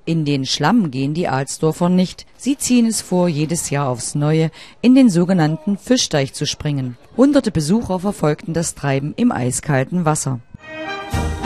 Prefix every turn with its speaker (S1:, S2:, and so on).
S1: In den Schlamm gehen die Alsdorfer nicht. Sie ziehen es vor, jedes Jahr aufs Neue in den sogenannten Fischteich zu springen. Hunderte Besucher verfolgten das Treiben im eiskalten Wasser.